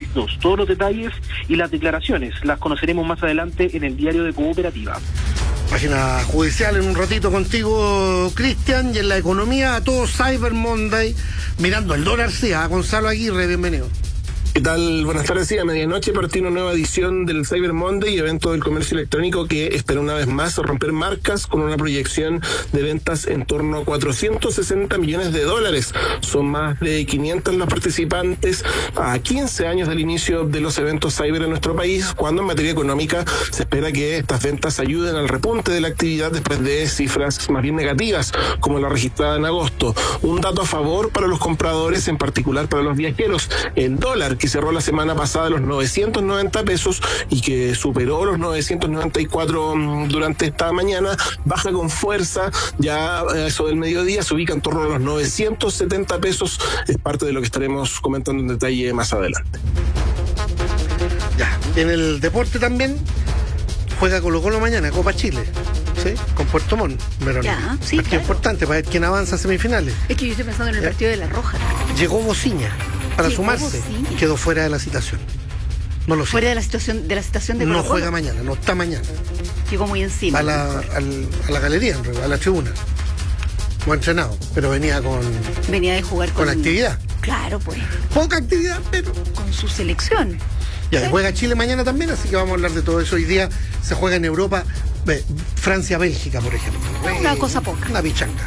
2022. Todos los detalles y las declaraciones las conoceremos más adelante en el diario de Cooperativa. Página judicial en un ratito contigo, Cristian, y en la economía a todo Cyber Monday, mirando el dólar, sí, a Gonzalo Aguirre, bienvenido. ¿Qué tal? Buenas tardes. Sí, a medianoche partió una nueva edición del Cyber Monday, evento del comercio electrónico que espera una vez más romper marcas con una proyección de ventas en torno a 460 millones de dólares. Son más de 500 los participantes a 15 años del inicio de los eventos cyber en nuestro país, cuando en materia económica se espera que estas ventas ayuden al repunte de la actividad después de cifras más bien negativas, como la registrada en agosto. Un dato a favor para los compradores, en particular para los viajeros. El dólar, que cerró la semana pasada los 990 pesos y que superó los 994 durante esta mañana, baja con fuerza, ya a eso del mediodía se ubica en torno a los 970 pesos, es parte de lo que estaremos comentando en detalle más adelante. Ya, en el deporte también juega Colo-Colo mañana, Copa Chile, ¿sí? Con Puerto Montt, Verónica. Sí, partido claro. Importante para ver quién avanza a semifinales. Es que yo estoy pensando en el partido de La Roja. Llegó Bociña para Llegó sumarse, Bociña. quedó fuera de la citación. No lo sé. Fuera de la situación de No Colo-Colo. juega mañana, no está mañana. Llegó muy encima. A la galería, en realidad, a la tribuna. No ha entrenado, pero venía Venía de jugar con actividad. Claro, pues. Poca actividad, pero... Con su selección. Ya, y juega Chile mañana también, así que vamos a hablar de todo eso. Hoy día se juega en Europa, Francia-Bélgica, por ejemplo. Una cosa poca. Una pichanga.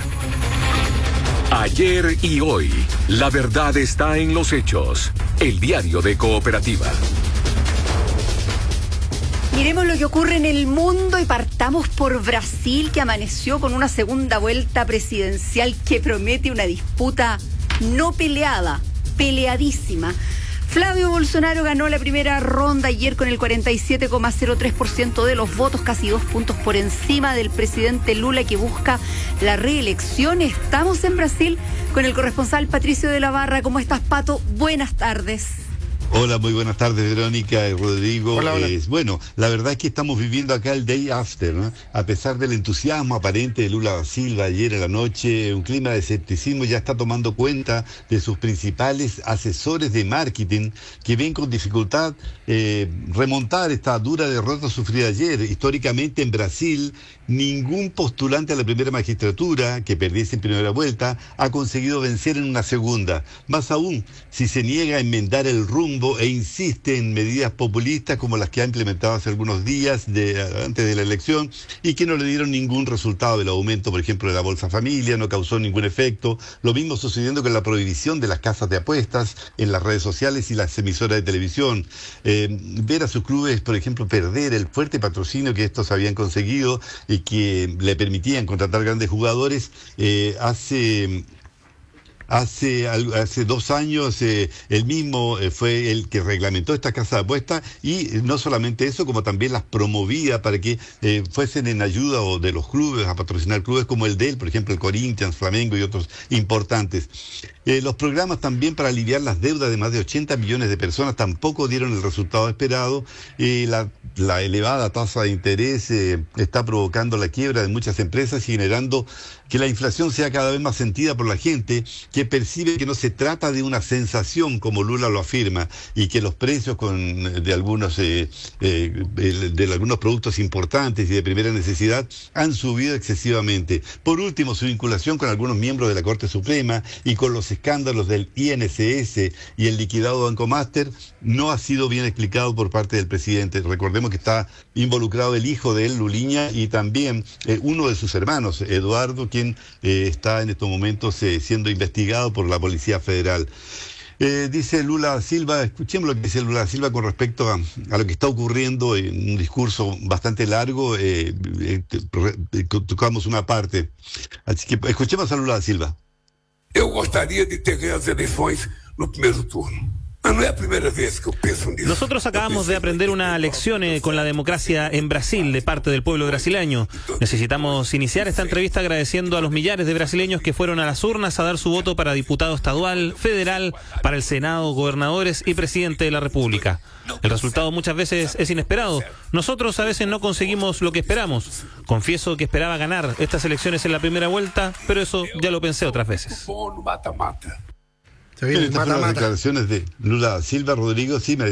Ayer y hoy, la verdad está en los hechos. El diario de Cooperativa. Miremos lo que ocurre en el mundo y partamos por Brasil, que amaneció con una segunda vuelta presidencial que promete una disputa no peleada, peleadísima. Flavio Bolsonaro ganó la primera ronda ayer con el 47,03% de los votos, casi 2 puntos por encima del presidente Lula, que busca la reelección. Estamos en Brasil con el corresponsal Patricio de la Barra. ¿Cómo estás, Pato? Buenas tardes. Hola, muy buenas tardes, Verónica y Rodrigo. Hola. Bueno, la verdad es que estamos viviendo acá el day after, ¿no? A pesar del entusiasmo aparente de Lula da Silva ayer en la noche, un clima de escepticismo ya está tomando cuenta de sus principales asesores de marketing, que ven con dificultad remontar esta dura derrota sufrida ayer. Históricamente en Brasil, ningún postulante a la primera magistratura que perdiese en primera vuelta ha conseguido vencer en una segunda. Más aún, si se niega a enmendar el rumbo e insiste en medidas populistas como las que ha implementado hace algunos días antes de la elección, y que no le dieron ningún resultado. El aumento, por ejemplo, de la Bolsa Familia no causó ningún efecto. Lo mismo sucediendo con la prohibición de las casas de apuestas en las redes sociales y las emisoras de televisión. Ver a sus clubes, por ejemplo, perder el fuerte patrocinio que estos habían conseguido y que le permitían contratar grandes jugadores, Hace 2 años él mismo fue el que reglamentó esta casa de apuestas, y no solamente eso, como también las promovía para que fuesen en ayuda de los clubes a patrocinar clubes como el de él, por ejemplo el Corinthians, Flamengo y otros importantes. Los programas también para aliviar las deudas de más de 80 millones de personas tampoco dieron el resultado esperado. La elevada tasa de interés está provocando la quiebra de muchas empresas y generando que la inflación sea cada vez más sentida por la gente, que percibe que no se trata de una sensación, como Lula lo afirma, y que los precios de algunos productos importantes y de primera necesidad han subido excesivamente. Por último, su vinculación con algunos miembros de la Corte Suprema y con los escándalos del INSS y el liquidado Banco Master no ha sido bien explicado por parte del presidente. Recordemos que está involucrado el hijo de él, Lulinha, y también uno de sus hermanos, Eduardo, quien está en estos momentos siendo investigado por la Policía Federal. Dice Lula da Silva, escuchemos lo que dice Lula da Silva con respecto a lo que está ocurriendo en un discurso bastante largo. Tocamos una parte. Así que escuchemos a Lula da Silva. Eu gostaria de ter ganho as eleições no primeiro turno. Mas não é a primeira vez que eu penso nisso. Nosotros acabamos de aprender una lección con la democracia en Brasil de parte del pueblo brasileño. Necesitamos iniciar esta entrevista agradeciendo a los millares de brasileños que fueron a las urnas a dar su voto para diputado estadual, federal, para el Senado, gobernadores y presidente de la República. El resultado muchas veces es inesperado. Nosotros a veces no conseguimos lo que esperamos. Confieso que esperaba ganar estas elecciones en la primera vuelta, pero eso ya lo pensé otras veces. Estas fueron las declaraciones de Lula da Silva, Rodrigo. Sí,